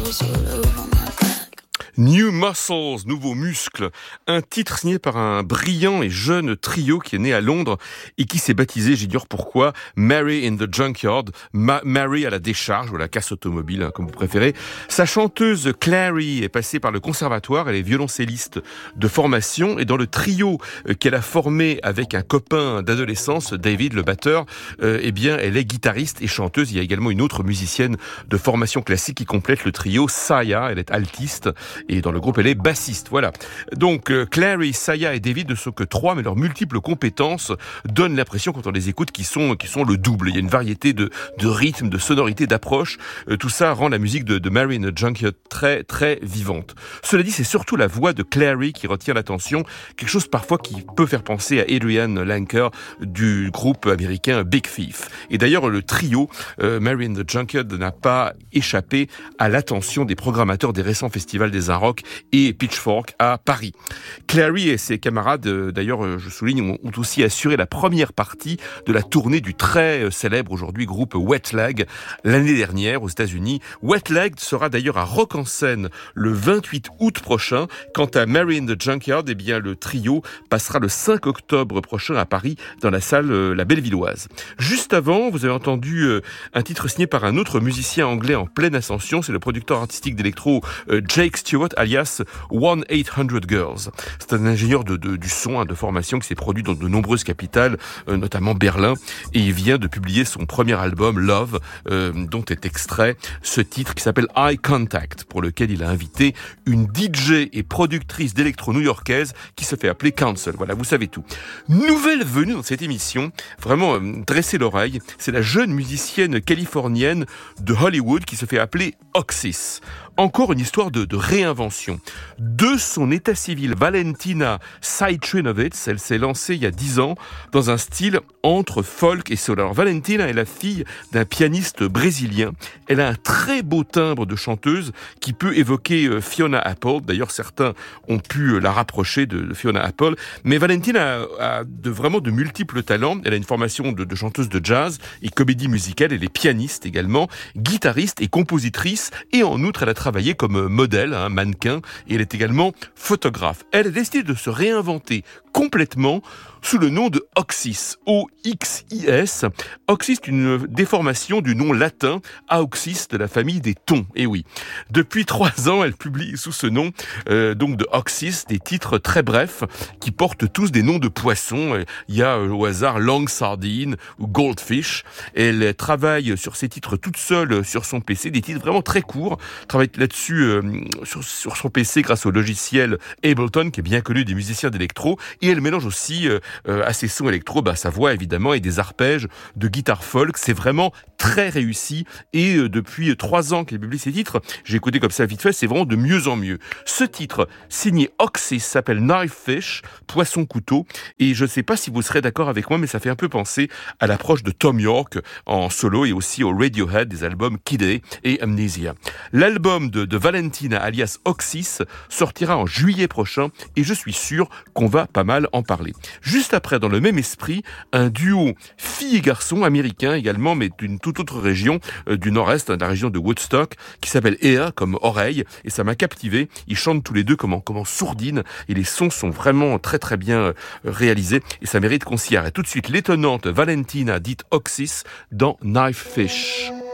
New Muscles, nouveaux muscles, un titre signé par un brillant et jeune trio qui est né à Londres et qui s'est baptisé, j'ignore pourquoi, Mary in the Junkyard, Mary à la décharge ou à la casse automobile, comme vous préférez. Sa chanteuse Clary est passée par le conservatoire, elle est violoncelliste de formation et dans le trio qu'elle a formé avec un copain d'adolescence, David le batteur, eh bien elle est guitariste et chanteuse. Il y a également une autre musicienne de formation classique qui complète le trio, Saya, elle est altiste. Et dans le groupe, elle est bassiste. Voilà. Donc, Clary, Saya et David ne sont que trois, mais leurs multiples compétences donnent l'impression, quand on les écoute, qu'ils sont le double. Il y a une variété de rythmes, de sonorités, d'approches. Tout ça rend la musique de Mary in the Junkyard très, très vivante. Cela dit, c'est surtout la voix de Clary qui retient l'attention. Quelque chose parfois qui peut faire penser à Adrian Lenker du groupe américain Big Thief. Et d'ailleurs, le trio Mary in the Junkyard n'a pas échappé à l'attention des programmateurs des récents festivals des Arts Rock et Pitchfork à Paris. Clary et ses camarades, d'ailleurs, je souligne, ont aussi assuré la première partie de la tournée du très célèbre aujourd'hui groupe Wet Leg l'année dernière aux États-Unis. Wet Leg sera d'ailleurs à Rock en Seine le 28 août prochain. Quant à Mary in the Junkyard, eh bien, le trio passera le 5 octobre prochain à Paris dans la salle La Bellevilloise. Juste avant, vous avez entendu un titre signé par un autre musicien anglais en pleine ascension, c'est le producteur artistique d'électro Jake Stewart, alias 1-800 Girls. C'est un ingénieur du son, de formation qui s'est produit dans de nombreuses capitales, notamment Berlin, et il vient de publier son premier album, Love, dont est extrait ce titre qui s'appelle Eye Contact, pour lequel il a invité une DJ et productrice d'électro new-yorkaise qui se fait appeler Council. Voilà, vous savez tout. Nouvelle venue dans cette émission, vraiment dressez l'oreille, c'est la jeune musicienne californienne de Hollywood qui se fait appeler Oxys. Encore une histoire de réinvention. De son état civil, Valentina Saitrinovitz, elle s'est lancée il y a 10 ans dans un style entre folk et soul. Alors Valentina est la fille d'un pianiste brésilien. Elle a un très beau timbre de chanteuse qui peut évoquer Fiona Apple. D'ailleurs, certains ont pu la rapprocher de Fiona Apple. Mais Valentina a vraiment de multiples talents. Elle a une formation de chanteuse de jazz et comédie musicale. Elle est pianiste également, guitariste et compositrice. Et en outre, elle a travaillé comme modèle, mannequin, et elle est également photographe. Elle a décidé de se réinventer complètement sous le nom de Oxys, O-X-I-S. Oxys est une déformation du nom latin Auxis de la famille des thons. Et oui, depuis 3 ans, elle publie sous ce nom, donc de Oxys, des titres très brefs qui portent tous des noms de poissons. Il y a au hasard Long Sardine ou Goldfish. Elle travaille sur ces titres toute seule sur son PC, des titres vraiment très courts. Elle travaille là-dessus sur son PC grâce au logiciel Ableton, qui est bien connu des musiciens d'électro. Et elle mélange aussi à ses sons électro, sa voix évidemment, et des arpèges de guitare folk. C'est vraiment très réussi. Et depuis 3 ans qu'elle publie ses titres, j'ai écouté comme ça vite fait, c'est vraiment de mieux en mieux. Ce titre, signé Oxys, s'appelle Knife Fish, poisson-couteau. Et je ne sais pas si vous serez d'accord avec moi, mais ça fait un peu penser à l'approche de Tom York en solo et aussi au Radiohead des albums Kid A et Amnesia. L'album de Valentina, alias Oxys, sortira en juillet prochain et je suis sûr qu'on va pas mal en parler. Juste après, dans le même esprit, un duo fille et garçon américain également, mais d'une toute autre région du nord-est, de la région de Woodstock, qui s'appelle Ear, comme oreille, et ça m'a captivé. Ils chantent tous les deux comme en sourdine, et les sons sont vraiment très très bien réalisés, et ça mérite qu'on s'y arrête. Tout de suite, l'étonnante Valentina dite Oxys dans Knife Fish.